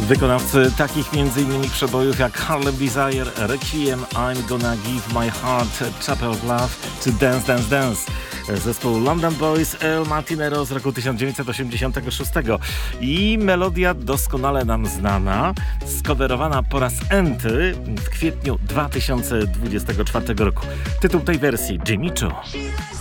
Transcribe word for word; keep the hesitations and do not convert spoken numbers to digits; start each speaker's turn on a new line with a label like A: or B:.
A: Wykonawcy takich między innymi przebojów jak Harlem Desire, Requiem, I'm Gonna Give My Heart, Chapel of Love czy Dance Dance Dance. Zespół London Boys El Matinero z roku tysiąc dziewięćset osiemdziesiątego szóstego. I melodia doskonale nam znana, skowerowana po raz enty w kwietniu dwa tysiące dwudziestego czwartego roku. Tytuł tej wersji Jimmy Choo.